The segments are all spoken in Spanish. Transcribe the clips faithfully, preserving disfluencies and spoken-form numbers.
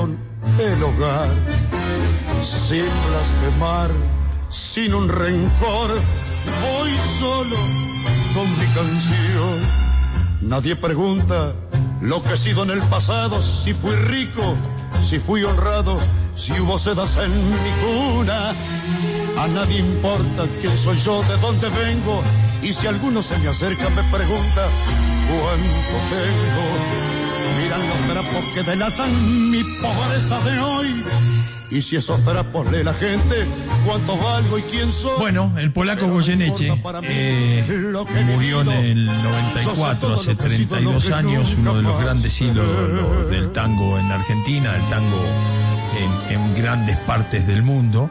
dieron el hogar. Sin blasfemar, sin un rencor, voy solo con mi canción. Nadie pregunta lo que he sido en el pasado, si fui rico, si fui honrado, si hubo sedas en mi cuna. A nadie importa quién soy yo, de dónde vengo, y si alguno se me acerca me pregunta cuánto tengo. Miran los trapos que delatan mi pobreza de hoy, y si esos trapos lee la gente, ¿cuánto valgo y quién soy? Bueno, el polaco Goyeneche eh, murió en el noventa y cuatro, hace treinta y dos años, uno de los grandes ídolos del tango en Argentina, el tango en, en grandes partes del mundo.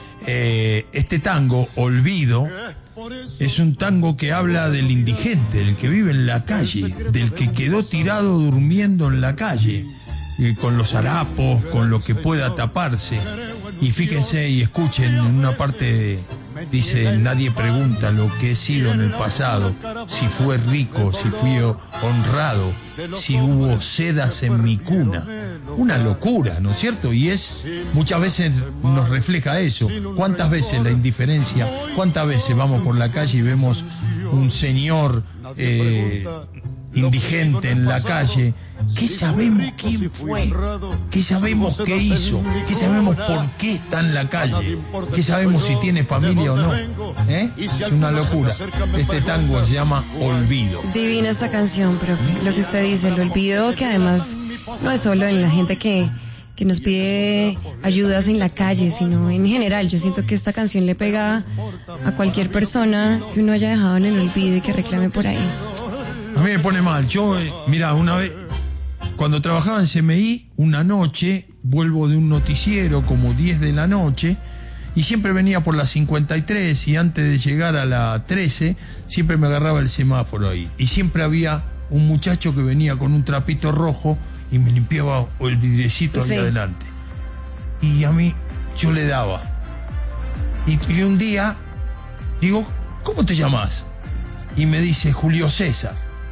Eh, este tango, Olvido, es un tango que habla del indigente, del que vive en la calle, del que quedó tirado durmiendo en la calle, eh, con los harapos, con lo que pueda taparse. Y fíjense y escuchen, en una parte dice: nadie pregunta lo que he sido en el pasado, si fue rico, si fui honrado, si hubo sedas en mi cuna. Una locura, ¿no es cierto? Y es, muchas veces nos refleja eso. ¿Cuántas veces la indiferencia, cuántas veces vamos por la calle y vemos un señor eh, indigente en la calle? ¿Qué sabemos quién fue? ¿Qué sabemos qué hizo? ¿Qué sabemos por qué está en la calle? ¿Qué sabemos si tiene familia o no? ¿Eh? Es una locura. Este tango se llama Olvido. Divina esta canción, profe. Lo que usted dice, el olvido, que además no es solo en la gente que, que nos pide ayudas en la calle, sino en general. Yo siento que esta canción le pega a cualquier persona que uno haya dejado en el olvido y que reclame por ahí. A mí me pone mal. Yo, eh, mira, una vez, cuando trabajaba en C M I, una noche, vuelvo de un noticiero como diez de la noche, y siempre venía por la cincuenta y tres, y antes de llegar a la trece, siempre me agarraba el semáforo ahí. Y siempre había un muchacho que venía con un trapito rojo y me limpiaba el vidriecito ahí sí. adelante. Y a mí, yo le daba. Y, y un día, digo, ¿cómo te llamas? Y me dice, Julio César.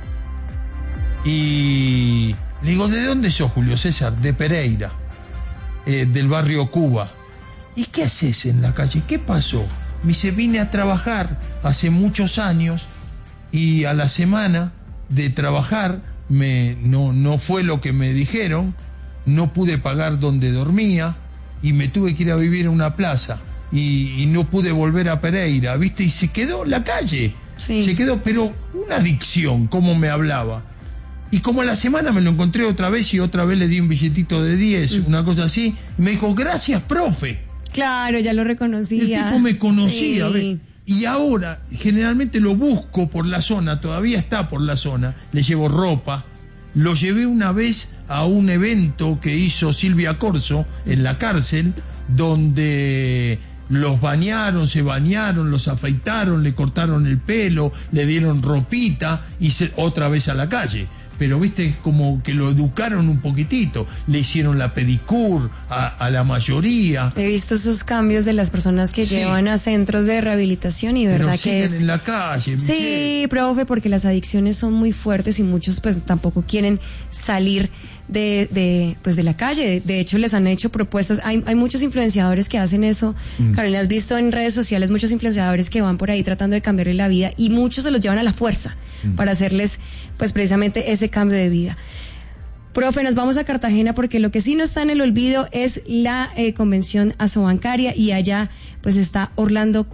Y le digo, ¿de dónde sos, Julio César? De Pereira, eh, del barrio Cuba. ¿Y qué haces en la calle? ¿Qué pasó? Me dice, vine a trabajar hace muchos años y a la semana de trabajar me, no, no fue lo que me dijeron, no pude pagar donde dormía y me tuve que ir a vivir en una plaza y, y no pude volver a Pereira, ¿viste? Y se quedó en la calle, sí. se quedó, pero una adicción, como me hablaba. Y como a la semana me lo encontré otra vez y otra vez le di un billetito de diez, mm. una cosa así, y me dijo, gracias, profe. Claro, ya lo reconocía. El tipo me conocía, sí. ¿ves? Y ahora, generalmente lo busco por la zona, todavía está por la zona, le llevo ropa. Lo llevé una vez a un evento que hizo Silvia Corso en la cárcel, donde los bañaron, se bañaron, los afeitaron, le cortaron el pelo, le dieron ropita y se, otra vez a la calle. Pero viste, como que lo educaron un poquitito, le hicieron la pedicure a, a la mayoría. He visto esos cambios de las personas que sí. llevan a centros de rehabilitación y verdad Pero que es en la calle. Sí, Michelle. Profe, porque las adicciones son muy fuertes y muchos pues tampoco quieren salir de, de pues de la calle. De, de hecho, les han hecho propuestas. Hay, hay muchos influenciadores que hacen eso. Mm. Carolina, has visto en redes sociales muchos influenciadores que van por ahí tratando de cambiarle la vida y muchos se los llevan a la fuerza mm. para hacerles pues precisamente ese cambio de vida. Profe, nos vamos a Cartagena porque lo que sí no está en el olvido es la eh, convención asobancaria y allá pues está Orlando,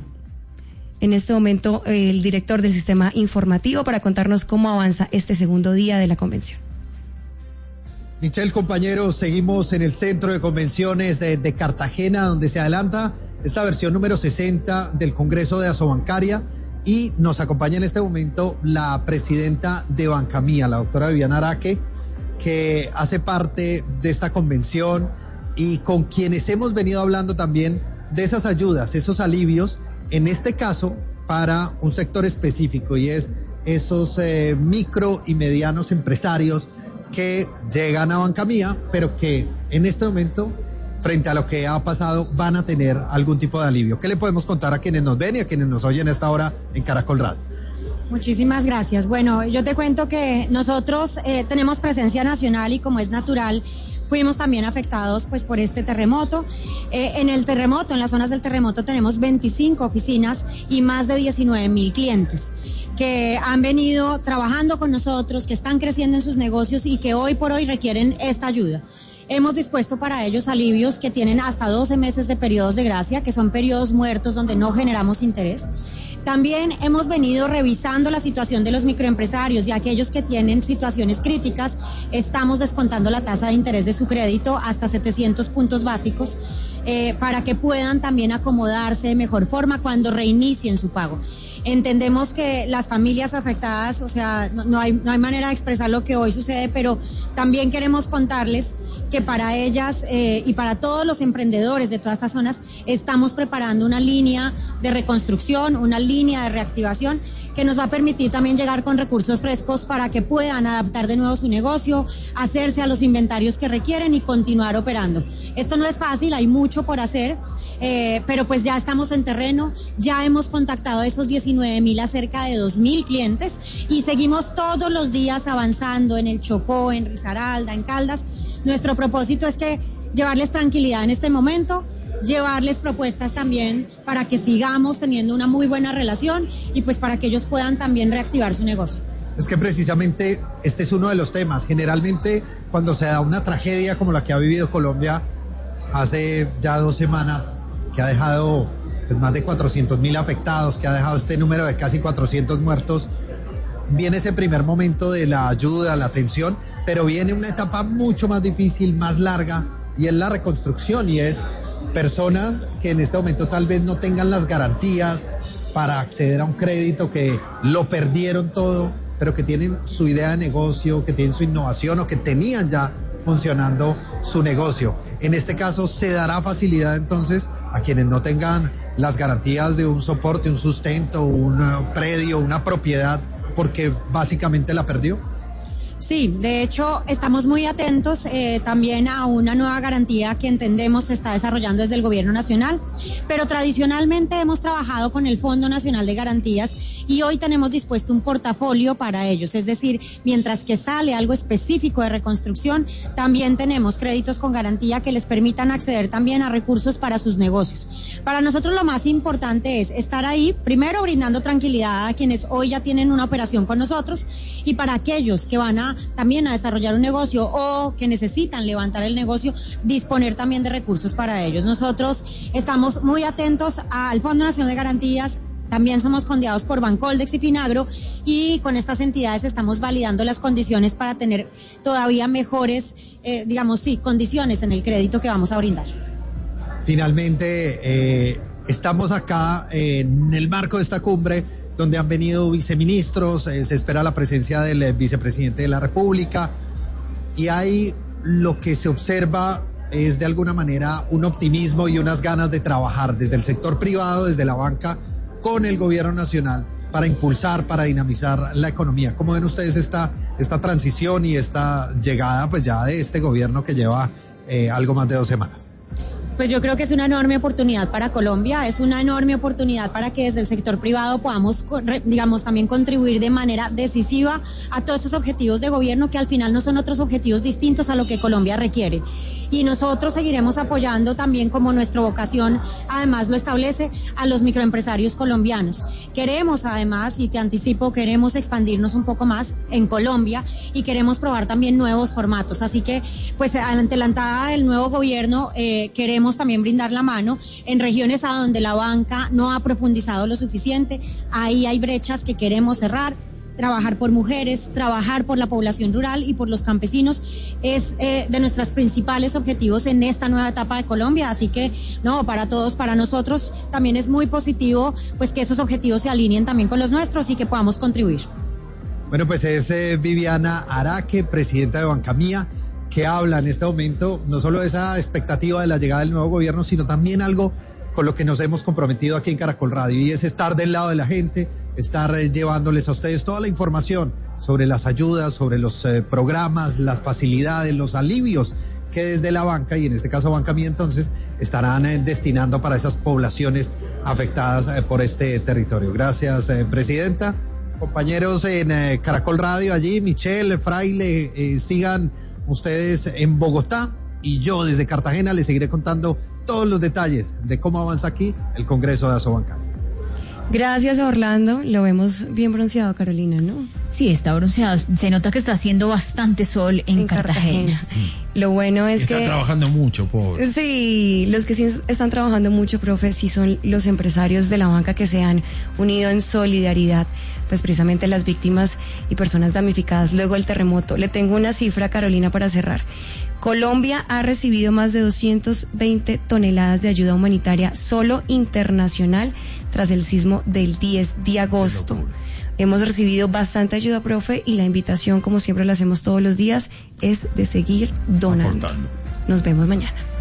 en este momento eh, el director del sistema informativo, para contarnos cómo avanza este segundo día de la convención. Michelle, compañeros, seguimos en el centro de convenciones de, de Cartagena, donde se adelanta esta versión número sesenta del Congreso de Asobancaria. Y nos acompaña en este momento la presidenta de Bancamía, la doctora Viviana Araque, que hace parte de esta convención y con quienes hemos venido hablando también de esas ayudas, esos alivios, en este caso para un sector específico, y es esos eh, micro y medianos empresarios que llegan a Bancamía, pero que en este momento, frente a lo que ha pasado, van a tener algún tipo de alivio. ¿Qué le podemos contar a quienes nos ven y a quienes nos oyen a esta hora en Caracol Radio? Muchísimas gracias. Bueno, yo te cuento que nosotros eh, tenemos presencia nacional y como es natural, fuimos también afectados pues por este terremoto. Eh, en el terremoto, en las zonas del terremoto tenemos veinticinco oficinas y más de diecinueve mil clientes que han venido trabajando con nosotros, que están creciendo en sus negocios y que hoy por hoy requieren esta ayuda. Hemos dispuesto para ellos alivios que tienen hasta doce meses de periodos de gracia, que son periodos muertos donde no generamos interés. También hemos venido revisando la situación de los microempresarios y aquellos que tienen situaciones críticas. Estamos descontando la tasa de interés de su crédito hasta setecientos puntos básicos eh, para que puedan también acomodarse de mejor forma cuando reinicien su pago. Entendemos que las familias afectadas, o sea, no, no hay, no hay manera de expresar lo que hoy sucede, pero también queremos contarles que para ellas eh, y para todos los emprendedores de todas estas zonas estamos preparando una línea de reconstrucción, una línea de reactivación que nos va a permitir también llegar con recursos frescos para que puedan adaptar de nuevo su negocio, hacerse a los inventarios que requieren y continuar operando. Esto no es fácil, hay mucho por hacer, eh, pero pues ya estamos en terreno, ya hemos contactado a esos diecinueve mil a cerca de dos mil clientes y seguimos todos los días avanzando en el Chocó, en Risaralda, en Caldas. Nuestro propósito es que llevarles tranquilidad en este momento, llevarles propuestas también para que sigamos teniendo una muy buena relación y pues para que ellos puedan también reactivar su negocio. Es que precisamente este es uno de los temas. Generalmente cuando se da una tragedia como la que ha vivido Colombia hace ya dos semanas, que ha dejado pues, más de cuatrocientos mil afectados, que ha dejado este número de casi cuatrocientos muertos, viene ese primer momento de la ayuda, la atención, pero viene una etapa mucho más difícil, más larga, y es la reconstrucción, y es personas que en este momento tal vez no tengan las garantías para acceder a un crédito, que lo perdieron todo, pero que tienen su idea de negocio, que tienen su innovación o que tenían ya funcionando su negocio. En este caso se dará facilidad entonces a quienes no tengan las garantías de un soporte, un sustento, un predio, una propiedad, porque básicamente la perdió. Sí, de hecho estamos muy atentos eh, también a una nueva garantía que entendemos se está desarrollando desde el gobierno nacional, pero tradicionalmente hemos trabajado con el Fondo Nacional de Garantías y hoy tenemos dispuesto un portafolio para ellos, es decir, mientras que sale algo específico de reconstrucción, también tenemos créditos con garantía que les permitan acceder también a recursos para sus negocios. Para nosotros lo más importante es estar ahí, primero brindando tranquilidad a quienes hoy ya tienen una operación con nosotros y para aquellos que van a también a desarrollar un negocio o que necesitan levantar el negocio, disponer también de recursos para ellos. Nosotros estamos muy atentos al Fondo Nacional de Garantías, también somos fondeados por Bancoldex y Finagro y con estas entidades estamos validando las condiciones para tener todavía mejores, eh, digamos, sí, condiciones en el crédito que vamos a brindar. Finalmente, eh, estamos acá eh, en el marco de esta cumbre donde han venido viceministros, eh, se espera la presencia del eh, vicepresidente de la República y hay lo que se observa es de alguna manera un optimismo y unas ganas de trabajar desde el sector privado, desde la banca, con el gobierno nacional para impulsar, para dinamizar la economía. ¿Cómo ven ustedes esta, esta transición y esta llegada pues ya de este gobierno que lleva eh, algo más de dos semanas? Pues yo creo que es una enorme oportunidad para Colombia, es una enorme oportunidad para que desde el sector privado podamos, digamos, también contribuir de manera decisiva a todos estos objetivos de gobierno que al final no son otros objetivos distintos a lo que Colombia requiere. Y nosotros seguiremos apoyando también, como nuestra vocación además lo establece, a los microempresarios colombianos. Queremos además, y te anticipo, queremos expandirnos un poco más en Colombia y queremos probar también nuevos formatos. Así que, pues, ante la entrada del nuevo gobierno, eh, queremos también brindar la mano en regiones a donde la banca no ha profundizado lo suficiente. Ahí hay brechas que queremos cerrar. Trabajar por mujeres, trabajar por la población rural y por los campesinos es eh, de nuestros principales objetivos en esta nueva etapa de Colombia, así que no, para todos, para nosotros también es muy positivo pues que esos objetivos se alineen también con los nuestros y que podamos contribuir. Bueno, pues es eh, Viviana Araque, presidenta de Bancamía, que habla en este momento no solo de esa expectativa de la llegada del nuevo gobierno, sino también algo con lo que nos hemos comprometido aquí en Caracol Radio, y es estar del lado de la gente, estar eh, llevándoles a ustedes toda la información sobre las ayudas, sobre los eh, programas, las facilidades, los alivios que desde la banca, y en este caso Bancamía entonces, estarán eh, destinando para esas poblaciones afectadas eh, por este territorio. Gracias, eh, Presidenta. Compañeros en eh, Caracol Radio allí, Michelle, Fraile, eh, sigan ustedes en Bogotá y yo desde Cartagena les seguiré contando todos los detalles de cómo avanza aquí el Congreso de Asobancaria. Gracias, Orlando. Lo vemos bien bronceado, Carolina, ¿no? Sí, está bronceado. Se nota que está haciendo bastante sol en, en Cartagena. Cartagena. Lo bueno es está que... Está trabajando mucho, pobre. Sí, los que sí están trabajando mucho, profe, sí son los empresarios de la banca que se han unido en solidaridad, pues precisamente las víctimas y personas damnificadas luego del terremoto. Le tengo una cifra, Carolina, para cerrar. Colombia ha recibido más de doscientas veinte toneladas de ayuda humanitaria solo internacional tras el sismo del diez de agosto. Hemos recibido bastante ayuda, profe, y la invitación, como siempre lo hacemos todos los días, es de seguir donando. Aportando. Nos vemos mañana.